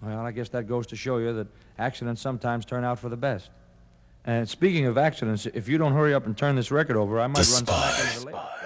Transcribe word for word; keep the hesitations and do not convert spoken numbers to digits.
Well, I guess that goes to show you that accidents sometimes turn out for the best. And speaking of accidents, if you don't hurry up and turn this record over, I might The run smack Spy. into the lake.